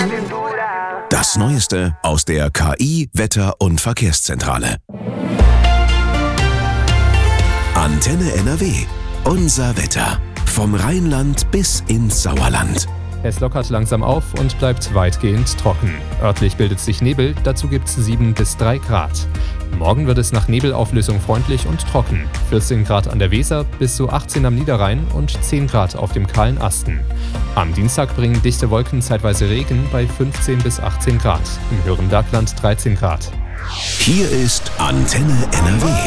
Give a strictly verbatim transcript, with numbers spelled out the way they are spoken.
Das Neueste aus der K I-, Wetter- und Verkehrszentrale. Antenne N R W. Unser Wetter. Vom Rheinland bis ins Sauerland. Es lockert langsam auf und bleibt weitgehend trocken. Örtlich bildet sich Nebel, dazu gibt es sieben bis drei Grad. Morgen wird es nach Nebelauflösung freundlich und trocken. vierzehn Grad an der Weser, bis zu achtzehn am Niederrhein und zehn Grad auf dem kahlen Asten. Am Dienstag bringen dichte Wolken zeitweise Regen bei fünfzehn bis achtzehn Grad. Im höheren Bergland dreizehn Grad. Hier ist Antenne N R W.